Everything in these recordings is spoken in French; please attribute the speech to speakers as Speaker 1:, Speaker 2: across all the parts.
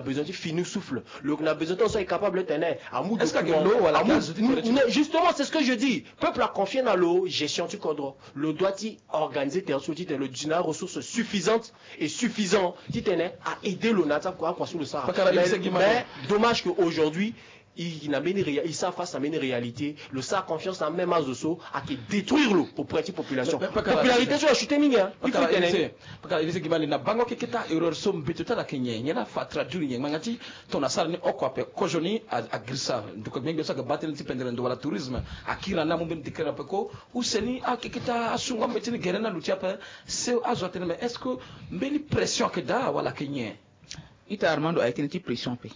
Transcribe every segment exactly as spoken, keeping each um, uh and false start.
Speaker 1: besoin de finir souffle. Le qu'on a besoin de soit capable de tenir.
Speaker 2: Est-ce qu'il y a l'eau ou la case?
Speaker 1: Justement, c'est ce que je dis. Peuple a confié dans l'eau, gestion du cadre. Le doit y organiser tes ressources, le dîner ressources suffisantes et suffisantes à aider le nata quoi sur le Sahara. Mais dommage qu'aujourd'hui, il n'a il ça face à une réalité. Le Sahara confiance en même azoso à qui détruire l'eau pour petite population. Popularité sur la chute minga. Il faut tenir.
Speaker 2: Parce que il dit que na bango keketa erreur som betuta la Kenya. Nyana fa traduire nyanga mangati ton asal ni okwape kojoni a grisa. Donc bien ça que battre le pendant de la tourisme akira na mumbe dikera peko ou seni a keketa asunga metini gerena lutiapa c'est azote mais est-ce que mbeli pression que da wala Kenya.
Speaker 3: Ita Armando a été une pression pe.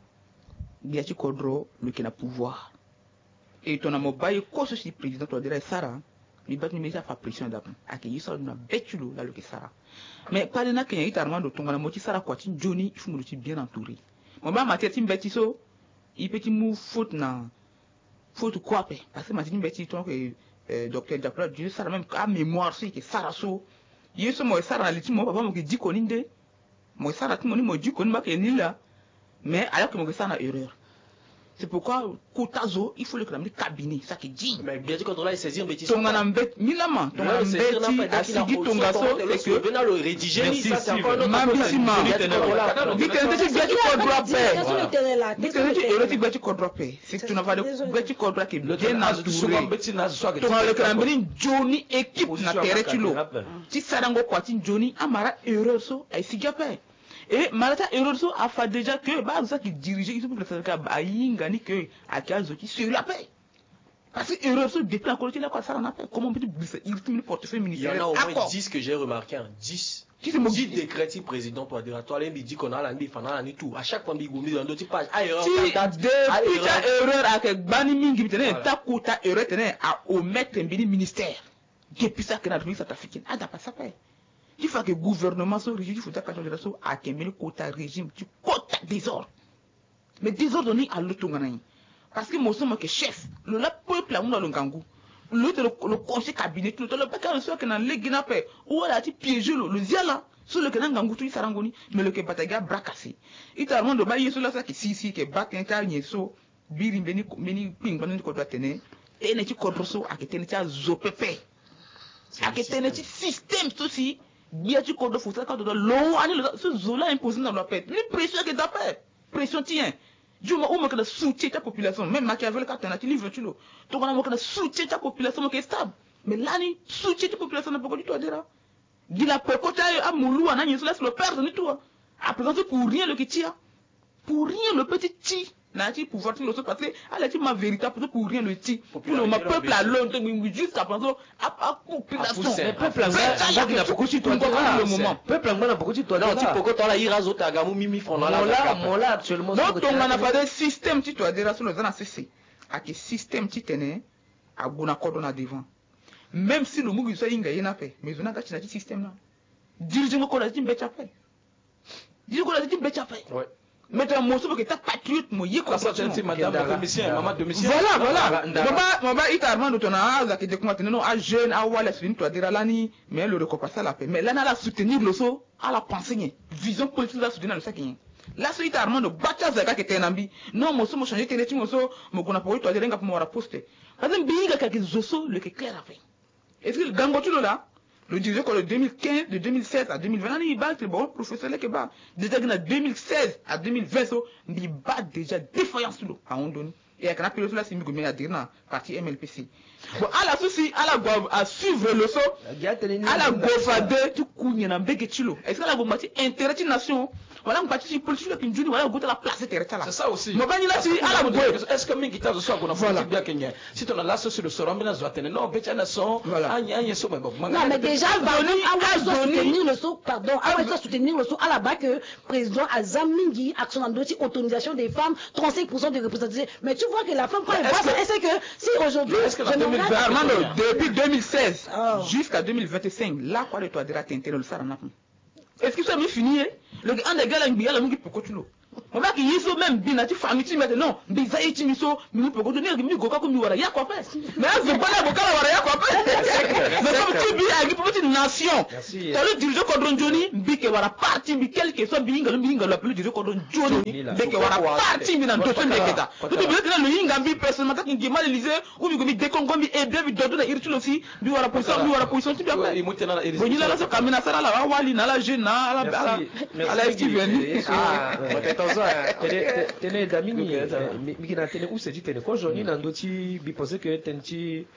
Speaker 3: Biachi Kodro, le qui a pouvoir. Et ton amour bail, quoi ce président, toi, dirais Sarah, lui bat une fa pression d'abord. A qui y sort une bête là, le que Sarah. Mais pas de n'a qu'il y a Armando, ton amour qui Sarah, quoi, Johnny, il faut me le bien entouré. Mon bas, ma tête, une bête, so, il peut move faute na, faute quoi, parce que ma tête, une bête, toi, que, docteur Diapla, Dieu, Sarah, même, à mémoire, c'est que Sarah, so, il y a ce mot, Sarah, les timons, papa, qui dit qu'on inde, moi, Sarah, tout le monde, moi, dit qu'on m'a qu'il y a là. Mais alors que mon gars a erreur. C'est pourquoi Kotazo, il faut le cramer cabinet, ça qui dit.
Speaker 1: Mais bien sûr, quand on a saisi un bêtise.
Speaker 3: Ton anambet, milama, ton anambet, a signé ton gasso, et que
Speaker 1: venant le rédiger, ça c'est encore notre
Speaker 3: mambissima. Dit que tu gâtes tu droit paix. Dit que tu gâtes tu droit paix. C'est que tu n'as pas de gâtes tu droit qui bien entouré. Ton le cramer Johnny équipe na terre tu l'eau. Si ça dango kwati Johnny amara erreur so, ay signé paix. Et Malata Eroso a fait déjà que bah ça qui dirigeait ils sont pour faire que bah ingani que à quinze qui sur la paix. Parce que Eroso depuis la collecte là quoi ça on a fait comment peut il il portefeuille ministériel.
Speaker 1: Il y en a au moins dix que j'ai remarqué hein, dix. dix décrets du président toi dire toi il dit qu'on a la vie pendant la nuit tout à chaque fois bigoumi dans d'autres pages à erreur
Speaker 3: date depuis ta erreur avec bani mingi tenait ta quota erreur tenait à omettre un ministère. Depuis ça que la République centrafricaine a pas ça fait. Il faut que le gouvernement soit rigide, il faut que le gouvernement ait un quota régime, du quota désordre. Mais désordre n'est à l'autre. Parce que moi, je suis chef. Le peuple a un ngangou. L'autre, le conseil cabinet, le peuple a un soir que dans les guinapés, ou elle a été piégé le ziala, sur le canal ngangou, tout ça rangoni, mais le bataga bracassé. Il t'a demandé de bailler sur la sac, si, si, que bat un tas, so, birim, beni, beni, ping, bani, qu'on doit tenir, et n'est-ce que kodroso, à que tenir à zopépé. À que tenir système, ceci. Bien tu comptes faut ça quand on l'eau année ce zola imposé dans la paix une pression que d'après pression tient je me ou me soutien ta population même Machiavel quand tu as tu livre tu l'eau donc on a me soutien ta population qui est stable mais là ni soutien ta population n'a pas du tout à dire dit la pekota à moulou en agnes laisse le perdre ni tout à présent pour rien le qui tient pour rien le petit ti n'a pas pouvoir tout le parce que à la ma véritable pour rien le ti pour le peuple à longtemps jusqu'à présent à population
Speaker 1: le peuple anglais n'a beaucoup de toi le moment peuple anglais n'a beaucoup de toi non tu peux que la irazo tagamu mimi fondant là là là actuellement
Speaker 3: donc on a pas de système tu dois dire sur le zana cc à que système tu tenais à bona cordon devant même si le mugu soit inga yena fait mais on a gâché le système là dirigeant ko la dit becha fait dirigeant ko la dit becha fait ouais. Maintenant, moi, je veux que ta patriote, moi, y est quoi,
Speaker 2: madame, maman domicile.
Speaker 3: Voilà, voilà. Maman, maman, il t'a demandé ton âge, qui te compte, non, à jeune, à ouah, laisse une toi dire l'année, mais elle le recompasse à la paix. Mais là, elle a soutenir le saut, à la pensée, vision politique, là, soutenir le sac. Là, c'est il t'a demandé de battre Zaga qui était un ambi. Non, moi, je me change, t'es moi, moi, qu'on a pas eu toi dire pour moi, poster. Par exemple, il y a quelques zosos, le qui est clair à fait. Est-ce que le gangotulo là? Le dirigeant de deux mille quinze, de deux mille seize à deux mille vingt, il bat, c'est bon, professeur, là, qui bat. Déjà, de deux mille seize à deux mille vingt, il bat déjà défaillance sous l'eau, à Ondoni. Et avec un pilote là, c'est mieux que à dire, non, partie M L P C. Bon, à la souci, à la go, à suivre le saut, à la gofade, tout couille, n'a bégué chilo. Est-ce que la gomati intérêt de nation? Voilà, on partit sur politique, là, qui voilà, on goûte la place, c'est là.
Speaker 2: C'est ça aussi.
Speaker 3: Mais ben, il a dit, à la go.
Speaker 2: Est-ce que Mingita, ce soir, qu'on a fait bien Kenya? Si on a là, sur le soir, on a besoin non, bétia nation, voilà.
Speaker 4: Non, mais déjà, on va soutenir le saut, pardon, on va soutenir le saut à la bas que président Azam Mingi, action en dossier, autonomisation des femmes, trente-cinq pour cent de représentation. Mais tu vois que la femme, quand elle passe, elle sait que si aujourd'hui,
Speaker 3: depuis deux mille seize jusqu'à deux mille vingt-cinq, là, quoi, le toit de la tente, le saranap. Est-ce que ça m'est fini? Le gars, les gars, là, il y a la musique pour continuer. on va qu'il y ait même bien tu famille tu mets non biza et tu miso mi peut donner mi goka comme mi wala ya quoi faire mais je veux pas la goka wala ya quoi faire mais comme tu bi a pour une nation tu le dirigeant contre Johnny bi que wala parti bi quelque soit bi ngalo bi ngalo plus dirigeant contre Johnny bi que wala parti bi dans dossier de keta tu bi que le yinga bi personnellement qui qui mal lisé ou bi bi décongo bi et bien bi dodo na irtu aussi bi wala position bi wala position tu bi après bonni la so kamina sala la wali na la jeune na la à la qui vient
Speaker 1: ah attention
Speaker 5: tene damini mikina tene où c'est dit tene ko joni na ndoti bi penser que tenti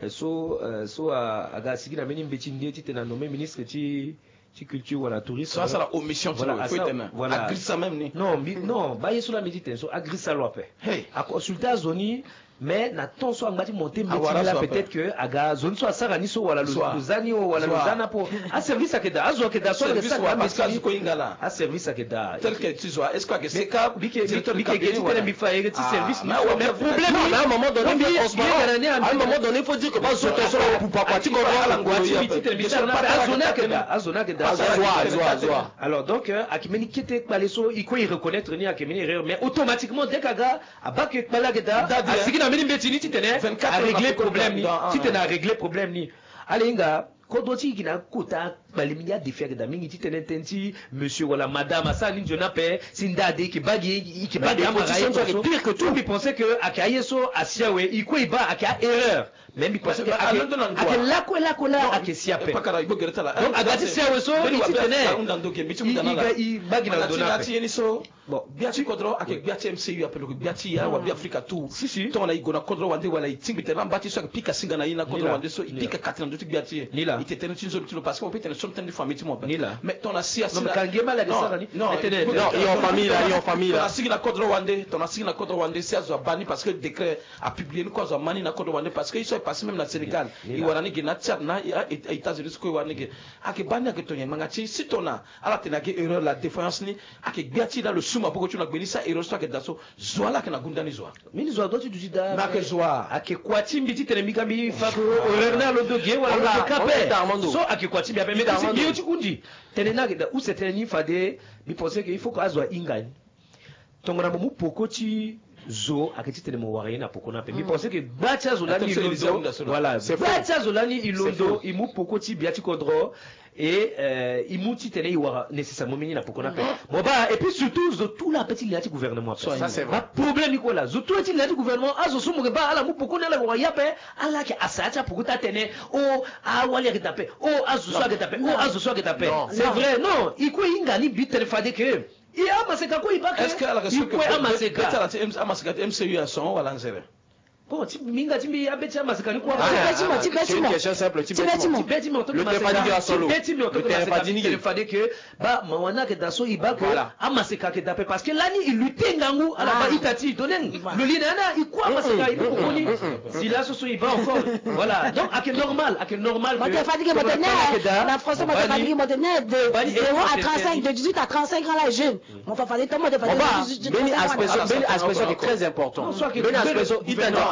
Speaker 5: so so aga sigina meni mbeti ndeti tena nommé ministre ti ti culture wala tourisme
Speaker 2: ça ça la omission
Speaker 5: voilà
Speaker 2: voilà agrissa même ni
Speaker 5: non non ba yeso la méditer so agrissa lo pe a consulter zoni mais na ton so ngati monter mbeti là peut-être que aga zone so asara ni so wala lozani wala lozana po a service akeda azo akeda so le ça
Speaker 2: parce que ko ingala
Speaker 5: a service akeda
Speaker 2: tel que tu sois est-ce que c'est ka
Speaker 5: bike bike bike geti tele mi fa ere ti service
Speaker 1: mais problème à un moment donné à un moment donné il faut dire que pas so so pour pas tu comprends la
Speaker 5: ngwati biti tele mi sa azona akeda azona akeda
Speaker 1: zoa zoa
Speaker 5: alors donc akimeni kete kpale so il faut y reconnaître ni akimeni erreur mais automatiquement dès kaga abake kpala akeda asigina mini mbetini titene a régler problème ni titene a régler problème ni alinga kodoti kina kota balimiya defia da mingi titene tenti monsieur wala madame ça ni jona pe sindade ki bagi ki bagi amaraye so pire que tout il pensait que akayeso asiawe iko iba aka erreur même il pensait que akela ko la ko la akesia pe donc agati siawe so titene
Speaker 2: undando ke bitu mudana
Speaker 5: i bagi na dona
Speaker 2: pe so bon biati kodro ake biati M C U appelle ko biati ya wa bi Africa tout si si to na igona kodro wande wala itingite bambati so pika singa na ina kodro wande so ipika katina ndo biati il était tenu une solution parce qu'on peut être une somme de famille moi mais ton assis
Speaker 5: non mais quand gema la descend
Speaker 1: non non il en famille là il en famille là
Speaker 2: ton assis na kodro wande ton assis na kodro wande c'est à bani parce que le décret a publié une cause mani na kodro wande parce que ils sont passés même na Sénégal il warani ki na Tchad na États-Unis ko warani ki ake bani ake tonya mangati si tona ala tena ke erreur la défense ni ake biati là le souma poko tu na benisa erreur so ake daso zoala ke na gundani zoa
Speaker 5: mini zoa do tu du da
Speaker 2: na ke zoa
Speaker 5: ake kwati mbiti tele mikambi fa ko erreur lo do ge wala kape so akikwati bien mais c'est bien tu undi tenena da où c'était ni fade mi penser que il faut que azwa ingani tongona mu pokoti zo akati tele mo wari na pokona pe mi penser que bacha zolani ilondo voilà c'est bacha zolani ilondo imu pokoti biati kodro et euh, imuti tene iwara nécessairement mini na pokona pe bon bah et puis surtout zo tout la petite liati gouvernement
Speaker 1: ça c'est vrai
Speaker 5: problème iko là zo tout la liati gouvernement azo sumu ke ba ala mu pokona la waya pe ala ke asacha pokuta tene o a wali ke taper o azo so ke taper o azo so ke taper c'est vrai non iko ingani bitele fade que il a maseka ko ibaka
Speaker 2: est-ce que ala que
Speaker 5: iko amaseka
Speaker 2: amaseka M C U a son wala nzere
Speaker 5: bon ti minga ti mi abetia masekani kwa
Speaker 4: bâtiment ti
Speaker 1: c'est une question simple ti bâtiment
Speaker 5: bâtiment
Speaker 1: le tefadi ya solo
Speaker 5: bâtiment to tefadi ni tefadi que ba mawana ke daso ibako amaseka ke dape parce que lani il lutte ngangu ala ba itati donen le linana ikwa maseka il koni si là ce sont iba encore voilà donc à que normal à que normal
Speaker 4: que tefadi ke moderne la France ma tefadi ke moderne de zéro à trente-cinq de dix-huit à trente-cinq ans la jeune mon tefadi to mo tefadi de
Speaker 1: beni aspect qui est très important beni aspect itanja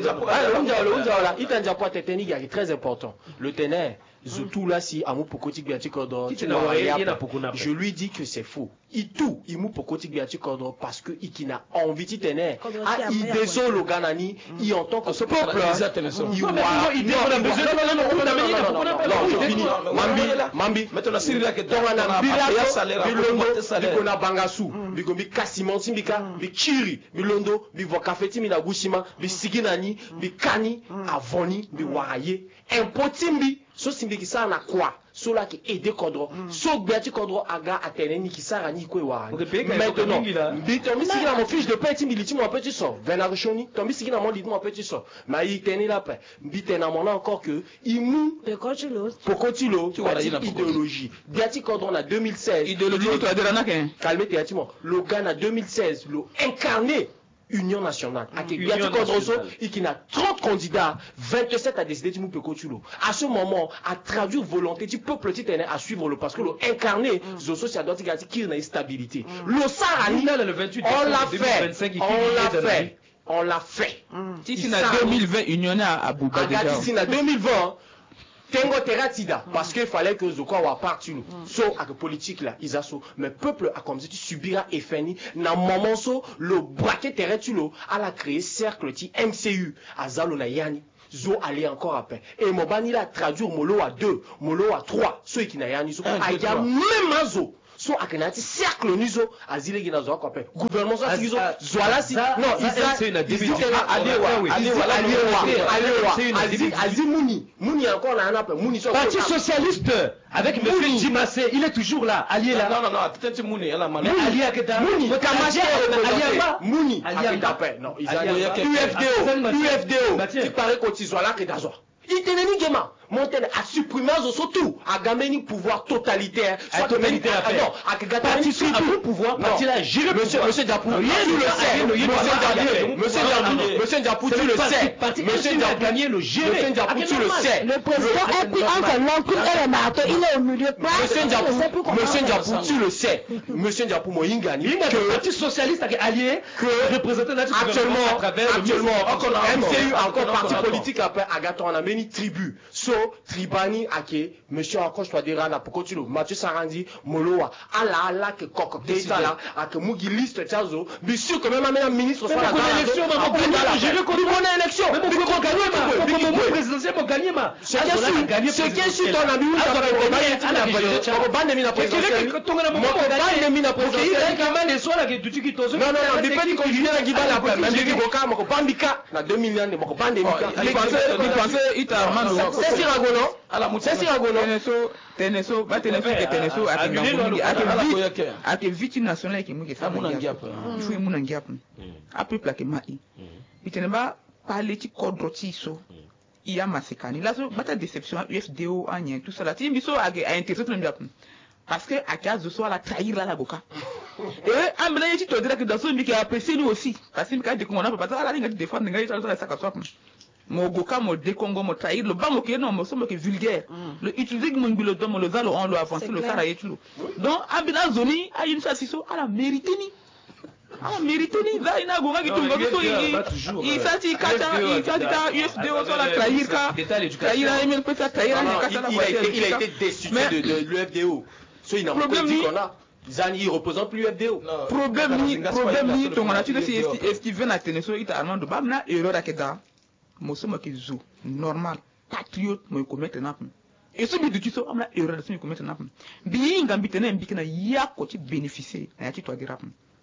Speaker 1: itanja kwa teteni qui est très important le ténè surtout là si amu pokoti biati kodro je lui dis que c'est faux il tout il mu pokoti biati kodro parce que il n'a envie de ténè ah il désolé le ganani il entend que ce peuple il voit il non non non je finis mambi mambi maintenant Cyril là que donc na bila salaire bilongo na bangasu bikombi kasimo simbika bikiri bilondo bivokafeti mina gushima bisiginani bikani avoni biwaraye impotimbi so simbiki sa na kwa so la ki aider kodro so biati kodro aga ateneni ki sara ni kwe wa maintenant bito mi sigina mon fiche de paie timbiliti mon petit so venaro choni tombi sigina mon dit mon petit so ma yi teni la paie bitena mon encore que imu
Speaker 4: pokotilo
Speaker 1: pokotilo tu vois idéologie biati kodro na deux mille seize
Speaker 3: idéologie tu as de la nakin
Speaker 1: calme tes atimo le gars na deux mille seize le incarné Union nationale. Il y a trente candidats, vingt-sept à décider du Moupekotulo. À ce moment, à traduire volonté du peuple titane à suivre le parce que le incarné, Zoso, ça doit dire qu'il y a une stabilité. Le Sarani, on l'a fait. On l'a fait. On l'a fait.
Speaker 3: Si c'est en deux mille vingt, Union à Bouba.
Speaker 1: Si c'est en deux mille vingt, tengo teratida parce qu'il fallait que Zoko wa parti nous so avec politique là ils asso mais peuple a comme si tu subiras et fini na moment so le braquet terrain tu lo à la créer cercle ti M C U à Zalo na yani zo aller encore après et mon bani la traduire molo à deux molo à trois ceux qui na yani so a ya même zo so akenati cercle nizo azile gina zo akopé gouvernement so tizo zoala si non isa
Speaker 5: c'est une début
Speaker 1: alewa alewa alewa alewa azi muni muni encore là un peu muni so
Speaker 5: parti socialiste avec monsieur Djimassé il est toujours là allié là
Speaker 2: non non non peut-être muni elle a mané
Speaker 5: allié aketa
Speaker 1: muni
Speaker 5: kamaje allié
Speaker 1: muni aketa pe non isa U F D O U F D O tu paraît que tu zoala que dazo il tenait ni gema Montaigne a supprimé surtout a gagné pouvoir totalitaire
Speaker 5: soit totalitaire non
Speaker 1: a gagné
Speaker 5: un pouvoir parti là gérer
Speaker 1: monsieur monsieur Diapou tu le sais monsieur Diapou monsieur Diapou tu le sais monsieur Diapou
Speaker 5: gagné le gérer
Speaker 1: monsieur Diapou tu le sais
Speaker 4: le président est pris entre l'enclume et le marteau il est au milieu
Speaker 1: monsieur Diapou monsieur Diapou tu le sais monsieur Diapou moi ingani
Speaker 5: que le parti socialiste est allié que représentant
Speaker 1: actuellement actuellement M C U encore parti politique après Agaton on a mené tribu so tribani ake monsieur encore je dois dire là pour continuer Mathieu Sarandi Moloa ala ala que cococté ça là ake mugi liste tazo bien sûr que même un ministre soit là dans l'élection on gagner je veux qu'on ait élection mais pourquoi gagner ma pour présidentiel pour gagner ma c'est que si ton ami on va gagner la présidentielle on va gagner la présidentielle quand même les soirs là que tu qui tozo non non non depuis que je viens qui va la même qui boka mo pandika na deux millions de mo pandika
Speaker 3: il pensait il pensait il t'a mando
Speaker 1: c'est Ragono
Speaker 3: ala mutsi Ragono teneso teneso ba teneso ke teneso atinga ake ake viti national ke muke
Speaker 2: famuna ngiap
Speaker 3: il faut muna ngiap a peuple ke mai biteneba parler ti kodroti so il y a masekani là so bata déception U F D O anya tout ça là ti biso a intéressé tout le monde parce que à cause de ça la trahir là la boka et amena yiti to dire que dans ce miki apprécier nous aussi parce que quand on a pas ça là ngai défendre ngai ça ça ka swap mo goka mo de Congo mo trahir le bango que non mo somme que vulgaire le utiliser mon bilo dom le zalo on le avancer le sara yetlo donc amena zoni a une ça siso ala mérité ni ala mérité ni za ina gonga ki tunga to yi il sati kata il sati ta U F D O so la trahir ka trahir a même peut faire trahir ka ça
Speaker 1: il a été destitué de l'U F D O so il n'a pas dit qu'on a Zani il représente plus l'U F D O
Speaker 3: problème ni problème ni to ngana tu si est-ce qu'il vient à teneso ita armando bamna erreur akeda mosomo ke zo normal patriote mo commettre na et ce but du so amna erreur de commettre na bi ngambi tena mbikina ya ko ti bénéficier na ti to dira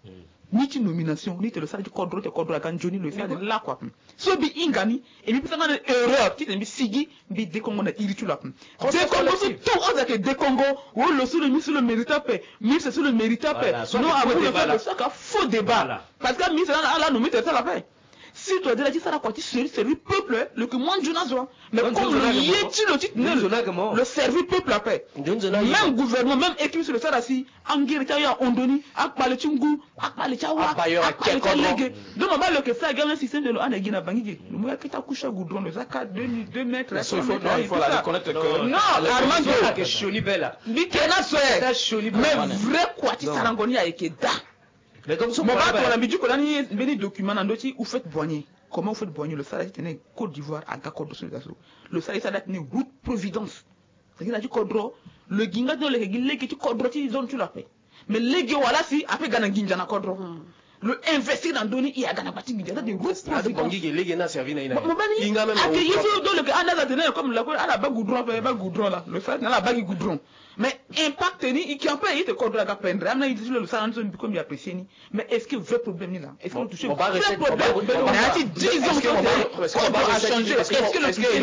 Speaker 3: ni ti nomination ni te le sala du code te code kan joni le fait de la quoi so bi ingani et bi peut-être une erreur ti mbi sigi bi de Congo na iri tu la de Congo so tout on a que de Congo ou le sous le mis sur le mérita paix mis sur le mérita paix non à vous de ça ka faux débat parce que mis là là nous mettre ça la paix si tu as dit que ça a parti c'est le peuple le que moins de mais comme le yéti le titre le service peuple après même gouvernement même équipe sur le sarasi angiri ya ondoni akpale chungu akpale chawa akpale chalege donc on va le que ça gagne un système de l'an gina bangi le moi qui t'a couché goudron de zaka deux mètres
Speaker 2: il faut il faut la reconnaître que
Speaker 3: non Armando
Speaker 5: que choni bella
Speaker 3: bikena so mais vrai quoi tu sarangoni a ekeda mais donc mon bac on a mis du colani beni document dans dossier ou fait boigner comment vous faites boigner le salaire tenait Côte d'Ivoire à Gakor de Soledasou le salaire ça date une route Providence c'est-à-dire là du codro le ginga dans le gilé qui tu codro ti zone tu la paix mais les gars voilà si après gana ginja na codro le investir dans donner il y a gana bati ginja des routes
Speaker 1: Providence les gars na servi na ina
Speaker 3: inga même à que il faut dans le que anda tenait comme la à la bague goudron ba goudron là le salaire na la bague goudron mais impact ni il qui en peut il te codro ga prendre amna il dit le salaire son comme il apprécier ni mais est-ce que vrai problème ni là est-ce que toucher vrai problème on a dit dix ans qu'on a changé est-ce que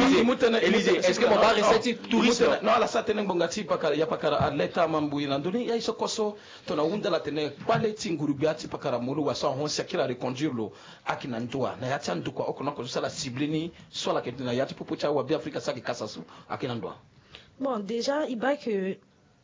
Speaker 3: le
Speaker 1: Élysée est-ce que mon bar recette tourisme
Speaker 2: non la ça teneng bongati pakara ya pakara atleta mambu ina ndoni ya isokoso tona unda la tene pale tinguru biati pakara mulu wa sa on sakira reconduire lo akina ndoa na yati ndu kwa okona ko sala cibleni soit la ketina yati popocha wa bi Afrika sa ki kasasu akina ndoa.
Speaker 4: Bon, déjà, il va que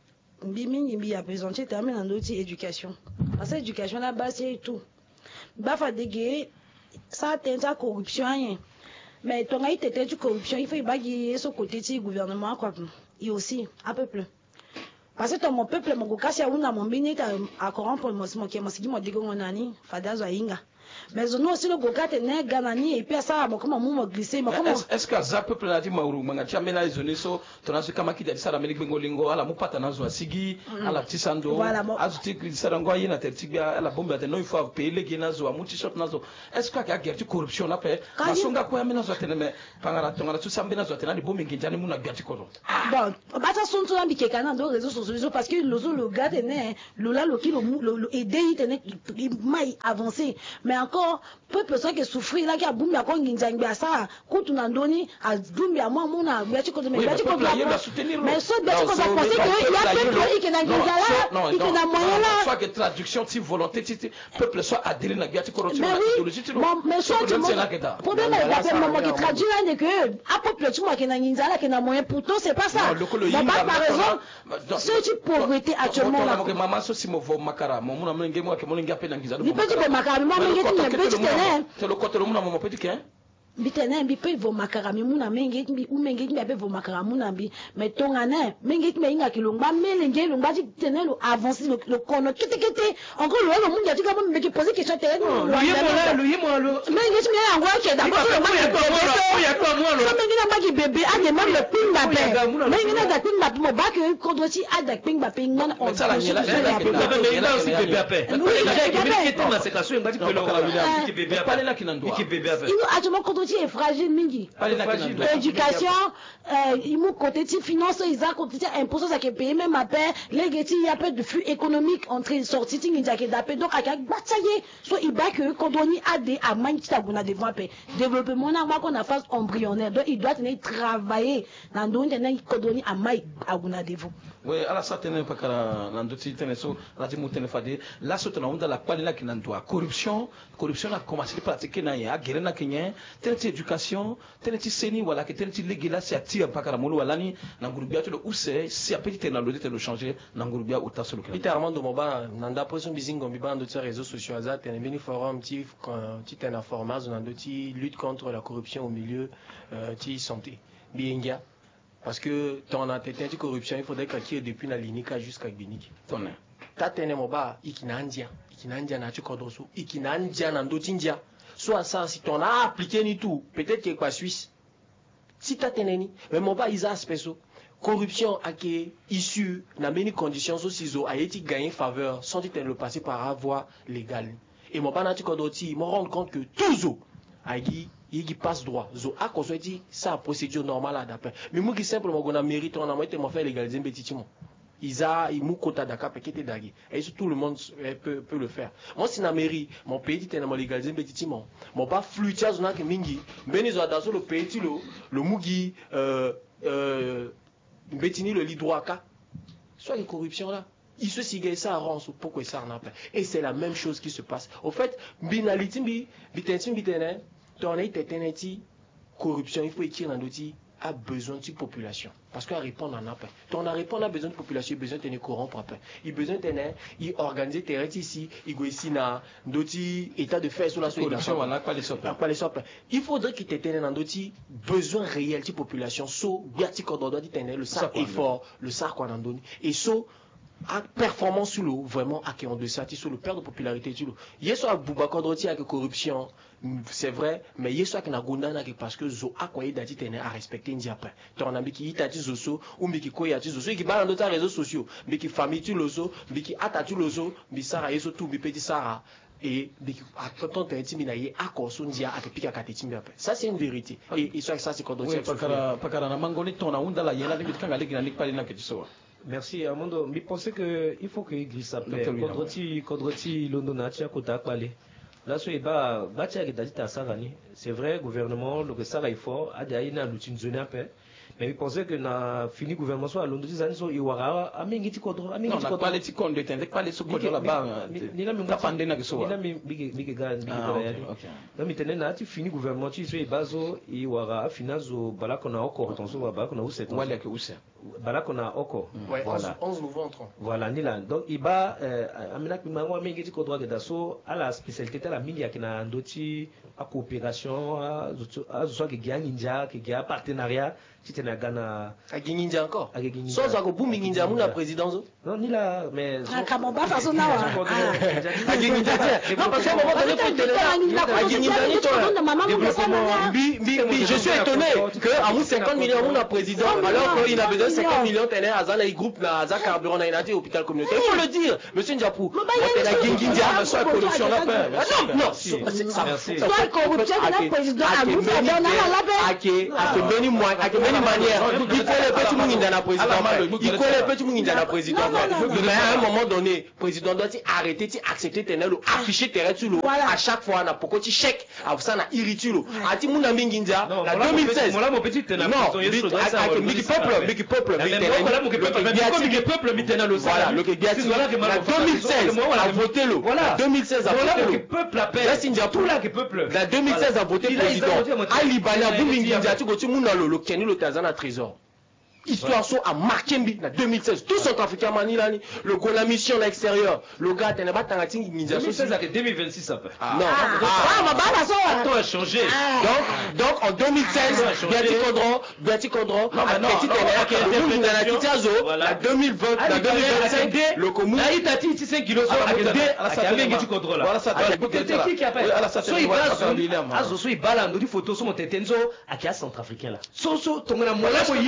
Speaker 4: Biming il a présenté termine en outil éducation. Parce que l'éducation là bas c'est tout. Bah fa déguer ça atteint la corruption rien. Mais ton aïe t'étais du corruption, il faut y baguer ce côté du gouvernement quoi. Et aussi un peuple. Parce que ton mon peuple mon goka si a una mon bini ta à corrompre mon mon qui mon sigi mon dégo mon ani fada zo inga. mais nous aussi le bogate n'est ganani et puis ça bon comment moi glisser mais comment
Speaker 2: est-ce que ça peuple là dit mauru manga cha mena izoni so tonaso kama kida sara melik bengolingo ala mupata nazo asigi ala tisando azuti sara ngo yina tertibia ala bomba de no il faut payer les nazo amuti shop nazo est-ce que ka gerti corruption là pe masonga ko ya mena zo tene me pangara tongara tu sambena zo tene ni bombe nginjani muna gerti ko
Speaker 4: bon bata son to ambi kekana ndo réseaux sociaux parce que le le gars tene lola lo ki lo aider il tene mai avancer mais encore peuple ça qui souffrir là qui a boumbi à konginjangbi à ça kutu na ndoni a boumbi à moi mona biati ko mais biati ko mais so biati ko penser que il y a peuple qui na nginjala qui na moyen là
Speaker 2: soit que traduction si volonté si peuple soit adhéré na biati ko
Speaker 4: mais oui mais soit tu problème là maman qui traduit là que à peuple tu moi qui na nginjala qui na moyen pourtant c'est pas ça par exemple ce type pauvreté actuellement là
Speaker 2: maman so si mo vo makara mo mona menge mo ke mo ngi apena nginjala
Speaker 4: ni petit makara moi ngi
Speaker 2: c'est le côté le monde mon petit qu'un
Speaker 4: bitene mbi pe vo makarami muna mengi mbi u mengi mbi abe vo makaramu na mbi mais tongana mengi mbi inga kilongba melenge longba ti tenelo avancer le le kono kete kete encore le monde ya tika mbi ki poser question tele no
Speaker 5: lui moi lui moi le
Speaker 4: mengi mbi ya ngwa ke da ko
Speaker 5: ya ko moi le
Speaker 4: mengi na baki bébé a demande le ping ba pe mengi na da ping ba mo ba ke ko do ci a da ping ba pe ngana on
Speaker 5: ça la la la aussi bébé a pe il était dans cette situation ngati pelo ki bébé a pe
Speaker 2: pas là qui n'en doit
Speaker 5: ki bébé a pe
Speaker 4: il a est fragile mingi l'éducation euh il mou côté ti finance ils a côté impôt ça qui payer même à paix les geti il y a peu de flux économique entre sortie ti ngi jake d'appel donc aka batailler so il ba que condoni a des à manchita buna devant paix développement na ma qu'on a phase embryonnaire donc il doit tenir travailler dans donc tenir condoni à mai à buna devant
Speaker 2: oui ala ça tenir pas kala nando ti tenir so la ti mutene fadi la so tona onda la kwali la kinandoa corruption corruption a commencé à pratiquer na ya guerre na kenyen telle éducation telle seni wala que telle légila c'est attire pas kala molo wala ni na ngurubia to le use si a petit na lodite le changer na ngurubia uta so le
Speaker 1: Peter Armando Moba nanda poson bizingo biba ndo ti réseaux sociaux za tene beni forum ti ti tena formation nando ti lutte contre la corruption au milieu ti santé biengia parce que ton entretien de corruption il faudrait qu'il y ait depuis la linika jusqu'à Binik ton ta tene Moba ikinandia ikinandia na ti kodoso ikinandia nando tindia soit ça si ton a appliqué ni tout peut-être que quoi Suisse si ta teneni mais Moba isa aspect corruption a qui issue na many conditions aussi zo a été gagné faveur sans dit le passer par la voie légale et Moba na ti kodoti me rendre compte que tout zo a qui il passe droit zo a qu'on dit ça procédure normale à d'après mais moi qui simplement on a mérite on a moitié m'en faire légaliser mbetitimo Isa imu kota daka pekete dagi et tout le monde peut peut le faire moi si na mairie mon pays dit na légaliser mbetitimo mon pas fluitiaz na ke mingi beni zo dans le pays lo le mugi euh euh mbetini le lidroaka soit les corruption là il se sigue ça rend pourquoi ça n'a pas et c'est la même chose qui se passe au fait binaliti bi bitentim bitene ton été teneti corruption il faut écrire dans l'outil a besoin de population parce qu'à répondre en appel. Ton à répondre a besoin de population, il a besoin de tenir corrompre après. Il a besoin de tenir, il organiser terrain ici, il go ici na d'autres état de fait sur la
Speaker 2: corruption on n'a pas les
Speaker 1: sopes. Pas les sopes. Il faudrait qu'il te tenir dans d'autres besoins réels de population. So biati qu'on doit tenir le sac effort, le sac qu'on en donne et so à performance sur l'eau vraiment à qui on de ça sur le perte de popularité sur l'eau. Hier soir Boubacar Droti avec corruption c'est vrai mais hier soir que na gondana parce que zo a quoi dati tenir à respecter ndiapa ton ami qui itati zoso ou mbi qui koya ti zoso qui balance dans les réseaux sociaux mbi qui famille tu lozo mbi qui atatu lozo mbi sara yeso tout mbi petit sara et mbi à tonton tenti na ye akoso ndia akipika kateti mbi ça c'est une vérité et et ça c'est quand on dit
Speaker 2: pakara pakara na mangoni tona unda la yela de kanga legi na nikpali na ketiso.
Speaker 5: Merci Armando. Mais pensez que il faut que l'église s'appelle. Kodroti Kodroti Londonatia Kotakpale. Là sur ba batia gedalita sarani. C'est vrai gouvernement le que ça il faut a d'aina l'outil zone appel. Mais il pensait que na fini gouvernement soit à Londres ils sont iwara amingiti kodro amingiti
Speaker 2: kodro. Non, pas les tikon de tende pas les sokolo là-bas.
Speaker 5: Ni la
Speaker 2: ta pande na kiso.
Speaker 5: Ni la mi bigi bigi ga bigi ga ya. Donc maintenant na ti fini gouvernement tu so ibazo iwara finazo balako na oko tonso ba ko na uset.
Speaker 2: Wale ke uset.
Speaker 5: Balak on a Oko.
Speaker 1: Ouais, voilà. onze nouveaux entrants.
Speaker 5: Voilà, Nila. Donc, il va, Amina Kimango, Mingi Kodra de Dasso, à la spécialité de la Mingi qui a Ndoti, à coopération, à soit qui a Ninja, qui a partenariat, si tu as Ghana.
Speaker 1: À Ninja encore. À Ninja. Sans avoir boum Ninja, mon présidence.
Speaker 5: Non, Nila, mais.
Speaker 4: Ah, comment pas façon là.
Speaker 1: À Ninja, non, parce qu'à un moment donné, pour te je suis étonné qu'à mon cinquante millions, on a président, alors qu'il a besoin de cinquante millions, tu es à Zana, il groupe, à Zana Carburant, on a été hôpital communautaire. Il faut le dire, monsieur Ndiapou. Tu es à Ninja, soit corruption là. Non, non, soit corruption, on a président, à groupe, à Zana, à qui, à que Benny Moine, à que Benny Manière, il faut les petits mounis dans la présidence. Il faut les petits mounis dans la présidence. Mais à un moment donné, le président doit arrêter, accepter tes nègres, afficher tes règles sur l'eau. À chaque fois, on a pourquoi tu chèques, à ça, on a irrité l'eau. À ti mouna minginja, la deux mille seize.
Speaker 5: Mon petit ténor.
Speaker 1: Non, Miki Peuple, Miki Peuple, Miki Peuple, Miki Peuple, voilà, le Biati, la deux mille seize a voté l'eau. Voilà, deux mille seize a voté l'eau.
Speaker 5: Peuple appelle. Là, c'est tout là que peuple.
Speaker 1: La deux mille seize a voté président. À Libana, Bouminginja, tu go tu mouna l'eau, le Kenny, le Tazana trésor. Histoire so à Markembi en deux mille seize tout centrafricain manilani le go la mission à l'extérieur le gars t'es pas tangati ninja
Speaker 5: deux mille seize avec deux mille vingt-six après
Speaker 1: non
Speaker 4: ah ma baba so
Speaker 5: tout a changé
Speaker 1: donc donc en deux mille seize Biati Kodro Biati Kodro
Speaker 5: non non
Speaker 1: petit dans la Titiazo la deux mille vingt la deux mille vingt-cinq le commun
Speaker 5: là il t'a dit cinq kilos avec des Biati Kodro là voilà ça qui qui appelle so il va azo so il balando di photo so motetenzo akia centrafricain là so so tongona mola moyi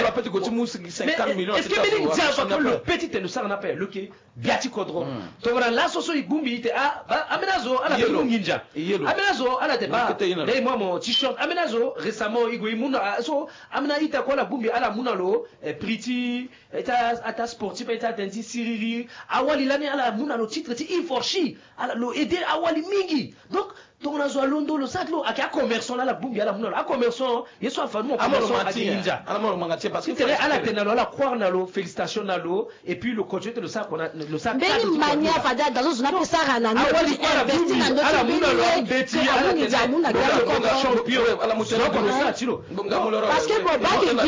Speaker 5: cinquante millions. Est-ce que Bénin dit que le petit et le sang appelle le quai Biati Kodro. Donc là, soso ibumbi te ah amenazo ala te ninja. Amenazo ala te ba. Dai moi mon t-shirt amenazo récemment igo imuna so amena ita ko la bumbi ala munalo pretty eta ata sportif eta atenti siriri awali lani ala munalo titre ti inforchi ala lo aider awali mingi. Donc donc on a londo le sac lo akia commerçant là la bumbi ala munalo a commerçant yeso afanu commerçant à ninja.
Speaker 2: Ala mo mangati parce que
Speaker 5: c'est à la tenalo la croire nalo félicitations nalo et puis le coach le sac on a le sac
Speaker 4: Beni mania fada dans une zone ça rana
Speaker 5: ni investi dans notre ala munalo beti ala tenalo la champion ala mutelo ko ça tiro
Speaker 4: parce que bon ba de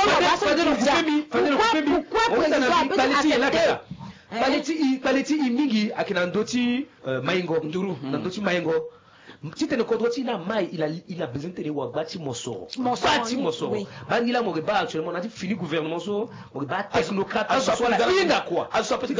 Speaker 4: ginja pourquoi pourquoi
Speaker 5: Paleti paleti imingi akina ndoti maingo nduru ndoti maingo si tu ne contrôles pas mai il a il a besoin de voir bâti mosoro bâti mosoro bangila mo ba actuellement on a dit fini gouvernement so mo ba technocrate ça soit la inga quoi
Speaker 2: ça peut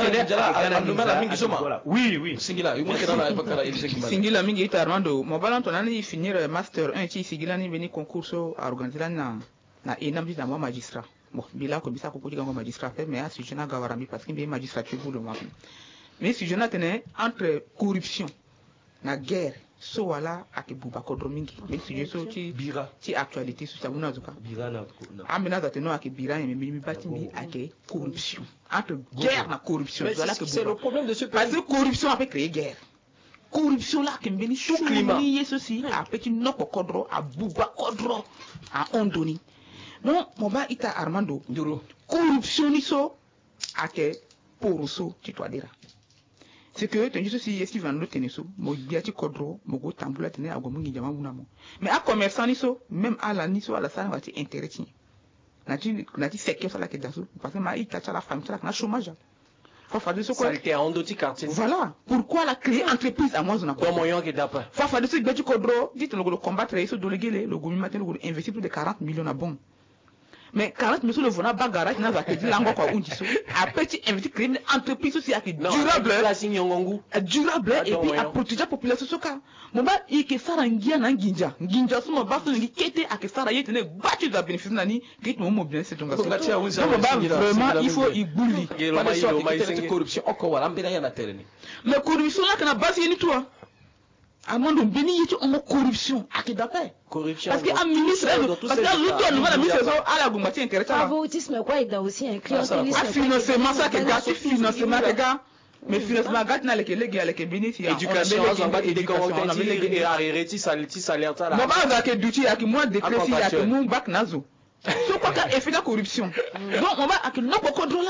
Speaker 2: être
Speaker 5: oui oui
Speaker 2: singila il manque dans la bakara il singila
Speaker 3: singila mingi ita Armando mo balanto nani finir master un ti singila ni veni concours à organiser na na enam na moi magistrat bon bila ko bisa ko ko diga magistrat mais à sujet na gawarami parce que bien magistrature pour le moment mais si je n'attendais entre corruption na guerre so wala ake buba Kodro mingi mais si je so ti
Speaker 5: bira
Speaker 3: ti actualité so ça muna zuka
Speaker 5: bira na
Speaker 3: amina za teno ake bira mais mi bati mi ake corruption entre guerre na corruption
Speaker 1: voilà que c'est le problème de ce pays
Speaker 3: parce que corruption a fait créer guerre corruption là que mbeni
Speaker 1: tout climat
Speaker 3: ni ceci a petit noko Kodro a buba Kodro a ondoni bon mon ba ita Armando
Speaker 2: nduro
Speaker 3: corruption ni so ake poroso ti toi dira c'est que tu dis si est-ce qu'il va nous tenir so mo Biati Kodro mo go tambula tenir a gomungi jama munamo mais à commerçant ni so même à la ni so à la ça va ti intérêt nati nati secteur ça là que daso parce que ma ita la femme ça na chômage faut faire de ce quoi
Speaker 1: ça était en doti quartier
Speaker 3: voilà pourquoi la créer entreprise à moi zona
Speaker 1: quoi moyen que d'après
Speaker 3: faut faire de ce Biati Kodro dit le combattre et so déléguer le gomi matin le investir plus de quarante millions à bon mais quarante millions le vona bagara qui n'a pas dit lango quoi on dit ça à petit investi créer une entreprise aussi qui durable durable et puis à protéger la population soka mon ba il que ça rangia na nginja nginja so mo ba so ngi kete à que ça ra yete ne battu da bénéfice nani que mo mo bien c'est donc vraiment il faut y bouli
Speaker 2: la corruption encore wala mbena yana terrain
Speaker 3: mais corruption là kana base ni toi Armando Beni yiti on corruption akidape
Speaker 1: corruption
Speaker 3: parce que un ministre parce que l'autre nous va la ministre à la gumati intéressant
Speaker 4: favoritisme quoi il doit aussi inclure
Speaker 3: financement ça que gars financement que gars mais financement gars na leke lege leke bénéfice
Speaker 1: éducation on va aider comment on avait les arrêter saliti salaire ça là
Speaker 3: non ba za que duty ak moi décréter ak mon bac nazo so quoi ka effet de corruption donc on va ak no Kodro là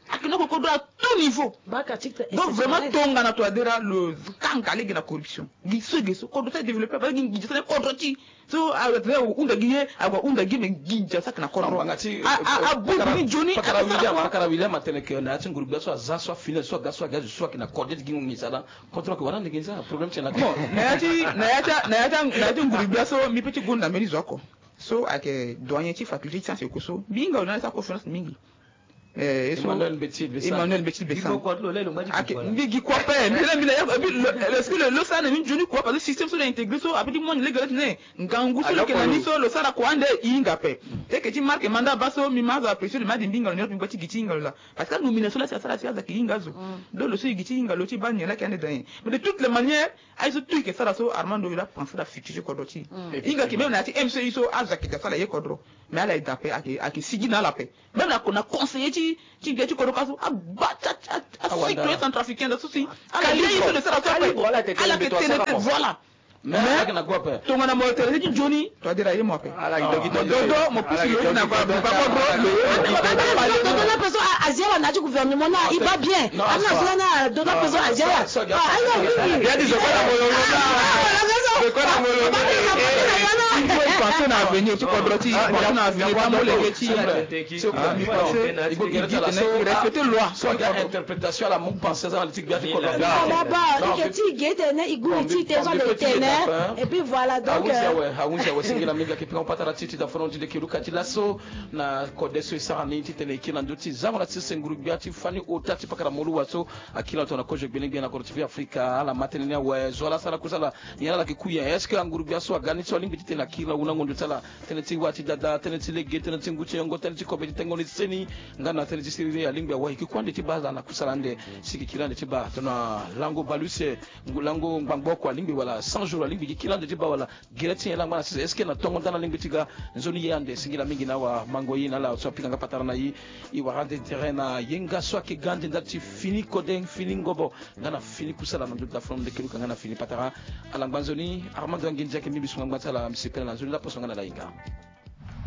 Speaker 3: akino ko à tout niveau. Donc vraiment tonga na to adera le kankale na corruption. Giso giso ko do se développer ba ngi giso ko do ti. So avec le unda giye agwa unda giye ginja sak na ko do. A a bu ni joni
Speaker 2: pakara William pakara William atene ke na tin groupe so za so final so ga so ga so na coordinate gingo ngi sala contre ko wana ngi sa problème c'est na.
Speaker 3: Bon na yati na yata na yata na yata groupe so mi petit gonda meni zoko. So ake doyen ti faculté sciences et so binga na sa confiance mingi.
Speaker 2: Eh, Emmanuel Betil Bessan.
Speaker 3: Emmanuel Betil Bessan. Bigi quoi pas mais est-ce que le le ça ne juni quoi parce que système sur intégré so après moi les gars ne ngangu so ke nani so le ça la kwande inga pe et que tu marques mandat baso mi maza pression de madi binga ne ngati gitinga la parce que nous mination là ça ça ça ki inga zo do le so gitinga lo ti banya la kane dan mais de toutes les manières ai so tout que ça so Armando il a pensé la future kodoti inga ki même na ti M C I so azaki da ça la yekodro mais ala idapé aki aki sigina la paix même la kona conseiller ti ti geti ko kaso abata africain centrafricain da souci ala yi so de ça ala que tene voilà mais na quoi pas to ngana mo tere ti joni to dira yi mo pe ala dogi do do mo pusi yo na ba ba ko do
Speaker 4: la personne asiatique na du gouvernement là il va bien ana zona do la personne asiatique ah il y a des gens il faut penser à venir tu kodroti penser à venir pas mo le ti il faut respecter loi
Speaker 2: so interprétation la mon penser dans l'éthique bien ko
Speaker 4: là bas il ti gete ne iguri ti te so de tene et puis voilà donc
Speaker 2: hawuza wasingira minga kipika mpata titi da fronti de kiruka ti laso na kodeso isarani ti tene kila nduti zamala ti senguru biati fani otati pakara molu waso akila to na koje benengi na kortivi Afrika ala matene wa zola sala kusala yana la kikuya est-ce que nguru biaso agani so limbi ti na kila una ngondo tala tene ti wati dada tene ti lege tene ti nguche ngo tene ti kobe ti ngoni seni ngana tene ti sirire ya limbi wa kikwande ti baza na kusala nde siki kilande ti ba tona lango baluse ngulango ngbangbo limbi wala cent jours limbi kila nde ti ba wala gireti la ngana est-ce que na tongo tana limbi tiga nzoni yande singila mingi na wa mango yi na la so pika ngapatara na yi i wa rande terrain na yenga so ke gande ndati fini kodeng fini ngobo ngana fini kusala na ndota from de kiruka ngana fini patara ala ngbanzoni Armando nginja ke mibisu ngbatala msipela na zoni la posonga na la inga